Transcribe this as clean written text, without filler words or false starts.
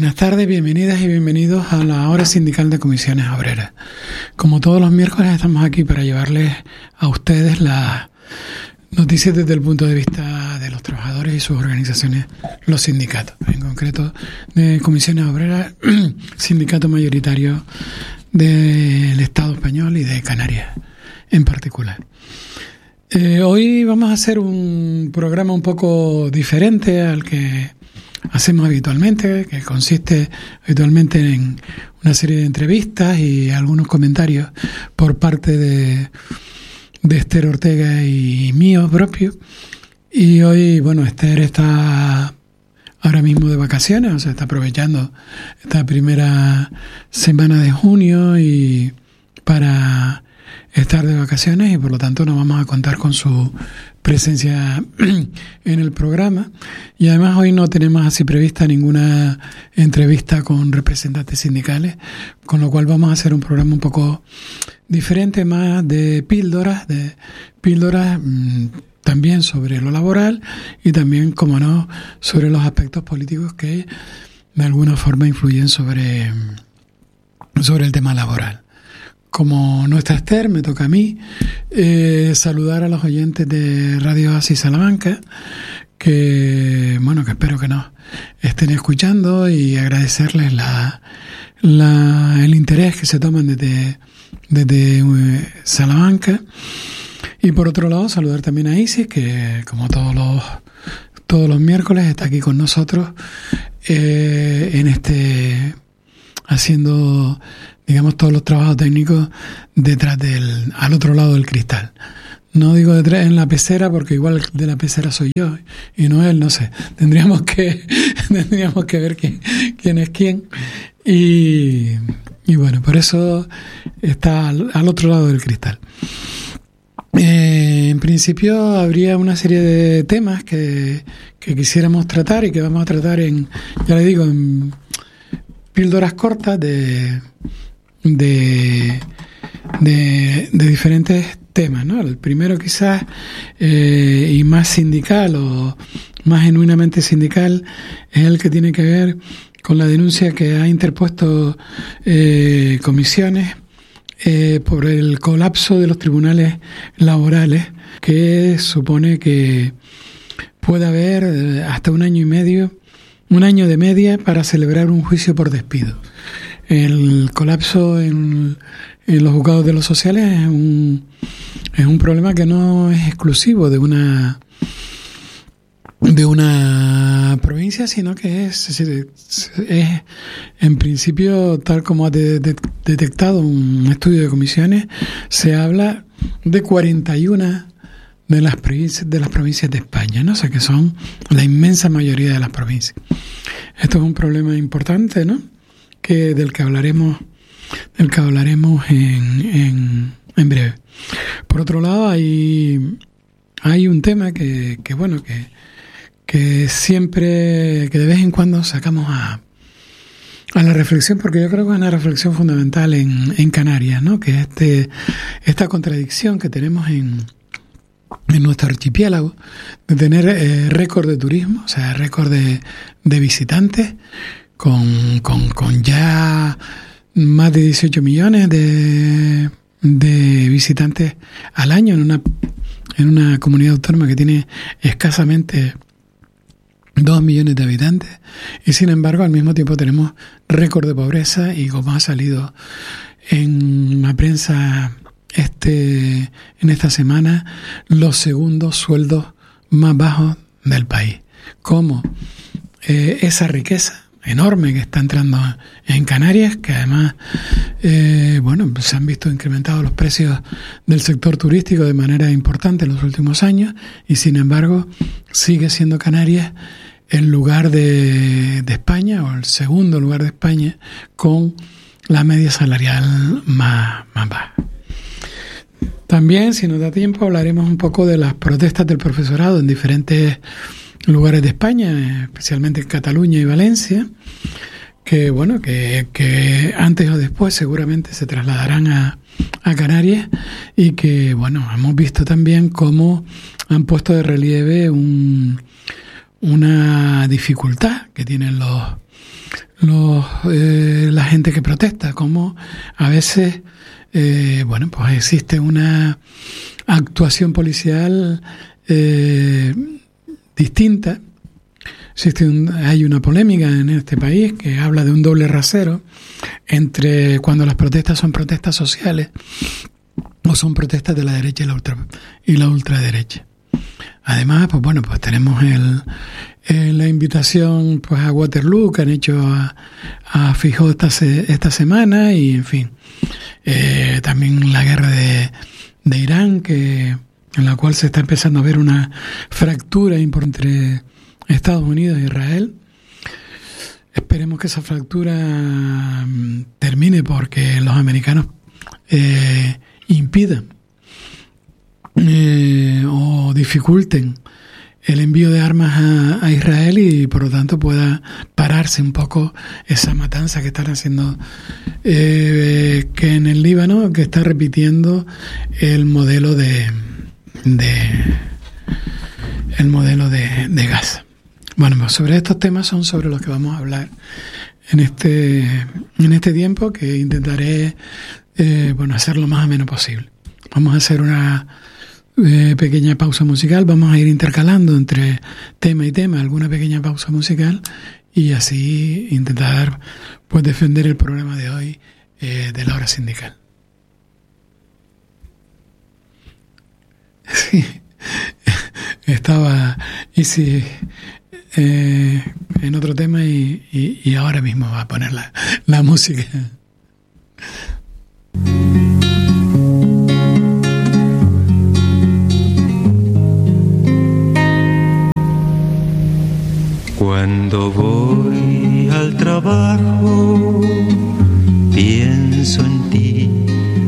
Buenas tardes, bienvenidas y bienvenidos a la Hora Sindical de Comisiones Obreras. Como todos los miércoles estamos aquí para llevarles a ustedes las noticias desde el punto de vista de los trabajadores y sus organizaciones, los sindicatos, en concreto de Comisiones Obreras, sindicato mayoritario del Estado español y de Canarias en particular. Hoy vamos a hacer un programa un poco diferente al que hacemos habitualmente, que consiste habitualmente en una serie de entrevistas y algunos comentarios por parte de Esther Ortega y mío propio. Y hoy, bueno, Esther está ahora mismo de vacaciones, o sea, está aprovechando esta primera semana de junio y para estar de vacaciones, y por lo tanto no vamos a contar con su presencia en el programa. Y además hoy no tenemos así prevista ninguna entrevista con representantes sindicales, con lo cual vamos a hacer un programa un poco diferente, más de píldoras también sobre lo laboral y también, como no, sobre los aspectos políticos que de alguna forma influyen sobre el tema laboral. Como no está Esther, me toca a mí saludar a los oyentes de Radio Oasis Salamanca, que espero que nos estén escuchando, y agradecerles el interés que se toman desde Salamanca. Y por otro lado, saludar también a Isis, que como todos los miércoles está aquí con nosotros haciendo, digamos, todos los trabajos técnicos al otro lado del cristal. No digo detrás en la pecera, porque igual de la pecera soy yo y no él, no sé. Tendríamos que ver quién es quién. Y bueno, por eso está al otro lado del cristal. En principio habría una serie de temas que quisiéramos tratar y que vamos a tratar en píldoras cortas de diferentes temas, ¿no? El primero quizás y más sindical o más genuinamente sindical es el que tiene que ver con la denuncia que ha interpuesto comisiones por el colapso de los tribunales laborales, que supone que puede haber hasta un año de media para celebrar un juicio por despido. El colapso en los juzgados de los sociales es un problema que no es exclusivo de una provincia, sino que es en principio, tal como ha detectado un estudio de comisiones, se habla de 41 de las provincias de España, ¿no? O sea, que son la inmensa mayoría de las provincias. Esto es un problema importante, ¿no? Del que hablaremos en breve. Por otro lado, hay un tema que siempre, que de vez en cuando sacamos a la reflexión, porque yo creo que es una reflexión fundamental en Canarias, ¿no? Que es esta contradicción que tenemos en nuestro archipiélago, de tener récord de turismo, o sea, récord de visitantes, con ya más de 18 millones de visitantes al año en una comunidad autónoma que tiene escasamente 2 millones de habitantes, y sin embargo al mismo tiempo tenemos récord de pobreza y, como ha salido en la prensa en esta semana, los segundos sueldos más bajos del país. Como esa riqueza enorme que está entrando en Canarias, que además se han visto incrementados los precios del sector turístico de manera importante en los últimos años, y sin embargo sigue siendo Canarias el lugar de España, o el segundo lugar de España, con la media salarial más baja. También, si nos da tiempo, hablaremos un poco de las protestas del profesorado en diferentes lugares de España, especialmente en Cataluña y Valencia, que antes o después seguramente se trasladarán a Canarias, y que hemos visto también cómo han puesto de relieve una dificultad que tienen la gente que protesta, como a veces pues existe una actuación policial distinta. Hay una polémica en este país que habla de un doble rasero entre cuando las protestas son protestas sociales o son protestas de la derecha y la ultraderecha. Además, pues tenemos la invitación pues a Waterloo que han hecho a Feijóo esta semana, y en fin, también la guerra de Irán, en la cual se está empezando a ver una fractura entre Estados Unidos e Israel. Esperemos que esa fractura termine porque los americanos impidan o dificulten el envío de armas a Israel, y por lo tanto pueda pararse un poco esa matanza que están haciendo que en el Líbano, que está repitiendo el modelo de Gaza. Bueno, pues sobre estos temas son sobre los que vamos a hablar en este tiempo, que intentaré hacer lo más ameno posible. Vamos a hacer una pequeña pausa musical, vamos a ir intercalando entre tema y tema alguna pequeña pausa musical, y así intentar pues defender el programa de hoy de la hora sindical. Sí, estaba en otro tema y ahora mismo va a poner la música. Cuando voy al trabajo, pienso en